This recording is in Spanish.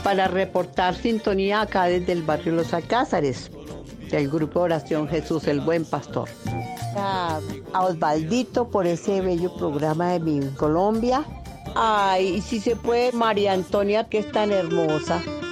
para reportar sintonía acá desde el barrio Los Alcázares, del grupo Oración Jesús el Buen Pastor. A Osvaldito por ese bello programa de Mi Colombia. Ay, y si se puede, María Antonia, que es tan hermosa.